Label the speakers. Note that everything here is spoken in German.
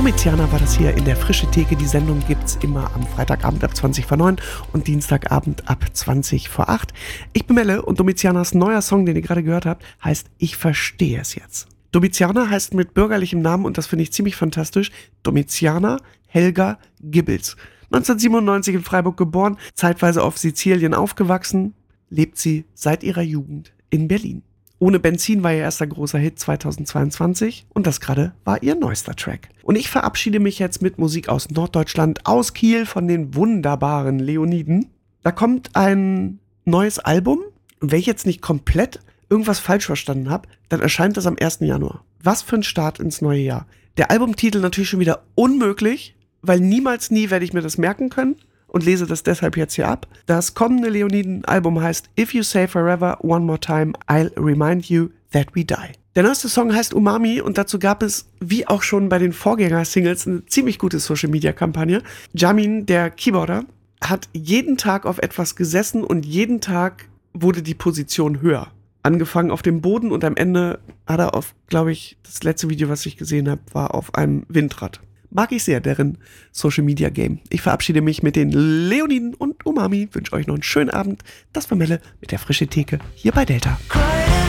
Speaker 1: Domiziana war das hier in der Frische Theke. Die Sendung gibt's immer am Freitagabend ab 20 vor 9 und Dienstagabend ab 20 vor 8. Ich bin Melle und Domizianas neuer Song, den ihr gerade gehört habt, heißt Ich verstehe es jetzt. Domiziana heißt mit bürgerlichem Namen, und das finde ich ziemlich fantastisch, Domiziana Helga Gibbels. 1997 in Freiburg geboren, zeitweise auf Sizilien aufgewachsen, lebt sie seit ihrer Jugend in Berlin. Ohne Benzin war ihr erster großer Hit 2022 und das gerade war ihr neuester Track. Und ich verabschiede mich jetzt mit Musik aus Norddeutschland, aus Kiel von den wunderbaren Leoniden. Da kommt ein neues Album und wenn ich jetzt nicht komplett irgendwas falsch verstanden habe, dann erscheint das am 1. Januar. Was für ein Start ins neue Jahr. Der Albumtitel natürlich schon wieder unmöglich, weil niemals nie werde ich mir das merken können. Und lese das deshalb jetzt hier ab. Das kommende Leoniden-Album heißt If You Say Forever One More Time, I'll Remind You That We Die. Der neueste Song heißt Umami und dazu gab es, wie auch schon bei den Vorgänger-Singles, eine ziemlich gute Social-Media-Kampagne. Jamin, der Keyboarder, hat jeden Tag auf etwas gesessen und jeden Tag wurde die Position höher. Angefangen auf dem Boden und am Ende hat er auf, glaube ich, das letzte Video, was ich gesehen habe, war auf einem Windrad. Mag ich sehr, deren Social-Media-Game. Ich verabschiede mich mit den Leoniden und Umami. Wünsche euch noch einen schönen Abend. Das war Melle mit der Frische Theke hier bei Delta.